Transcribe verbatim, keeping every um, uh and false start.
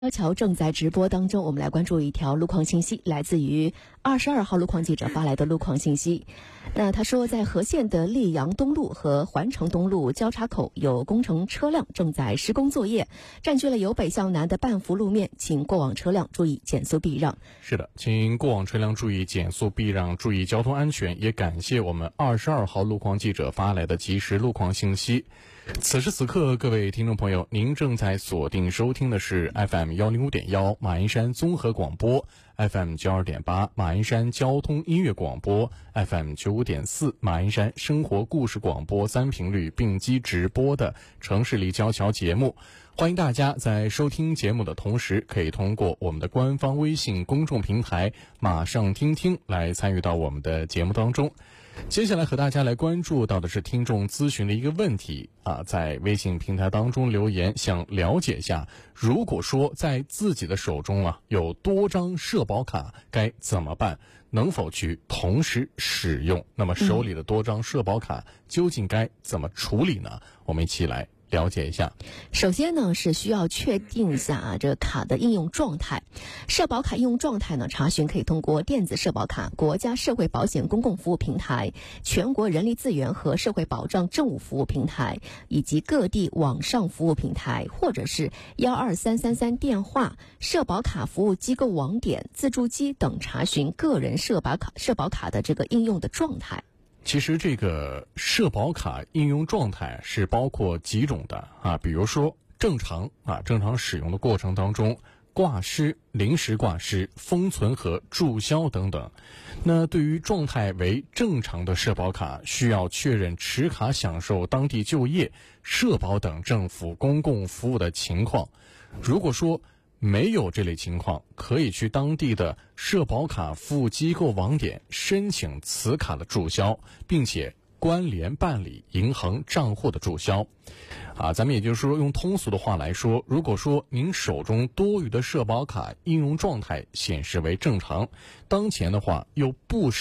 高桥正在直播当中，我们来关注一条路况信息，来自于二十二号路况记者发来的路况信息。那他说，在和县的溧阳东路和环城东路交叉口有工程车辆正在施工作业，占据了由北向南的半幅路面，请过往车辆注意减速避让。 是的，请过往车辆注意减速避让，注意交通安全。也感谢我们二十二号路况记者发来的及时路况信息。此时此刻，各位听众朋友，您正在锁定收听的是 F M 幺零五点幺马鞍山综合广播， F M 九二点八马鞍山交通音乐广播， F M 九五点四马鞍山生活故事广播三频率并机直播的城市立交桥节目。欢迎大家在收听节目的同时，可以通过我们的官方微信公众平台马上听听来参与到我们的节目当中。接下来和大家来关注到的是听众咨询的一个问题啊，在微信平台当中留言，想了解一下，如果说在自己的手中啊有多张社保卡该怎么办？能否去同时使用？那么手里的多张社保卡究竟该怎么处理呢？我们一起来了解一下。 首先呢，是需要确定一下啊，这个卡的应用状态。社保卡应用状态呢，查询可以通过电子社保卡、国家社会保险公共服务平台、全国人力资源和社会保障政务服务平台以及各地网上服务平台，或者是幺二三三三电话、社保卡服务机构网点、自助机等查询个人社保卡社保卡的这个应用的状态。 其实这个社保卡应用状态是包括几种的啊，比如说正常啊，正常使用的过程当中，挂失、临时挂失、封存和注销等等。那对于状态为正常的社保卡，需要确认持卡享受当地就业、社保等政府公共服务的情况。如果说没有这类情况，可以去当地的社保卡服务机构网点申请此卡的注销，并且关联办理银行账户的注销。啊，咱们也就是说，用通俗的话来说，如果说您手中多余的社保卡应用状态显示为正常，当前的话又不